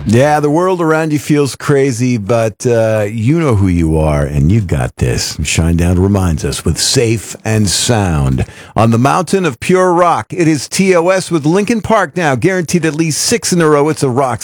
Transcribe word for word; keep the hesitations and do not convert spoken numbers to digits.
Yeah, the world around you feels crazy, but uh, you know who you are, and you got this. Shinedown reminds us with Safe and Sound. On the mountain of pure rock, it is T O S with Linkin Park now, guaranteed at least six in a row. It's a rock